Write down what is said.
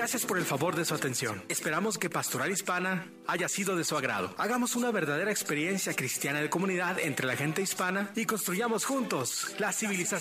Gracias por el favor de su atención. Esperamos que Pastoral Hispana haya sido de su agrado. Hagamos una verdadera experiencia cristiana de comunidad entre la gente hispana y construyamos juntos la civilización.